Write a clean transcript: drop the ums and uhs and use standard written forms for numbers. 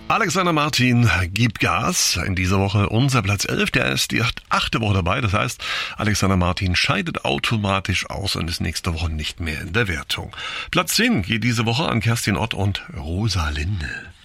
Alexander Martin, Gib Gas. In dieser Woche unser Platz 11, der ist die 8. Woche dabei. Das heißt, Alexander Martin scheidet automatisch aus und ist nächste Woche nicht mehr in der Wertung. Platz 10 geht diese Woche an Kerstin Ott und Rosalinde.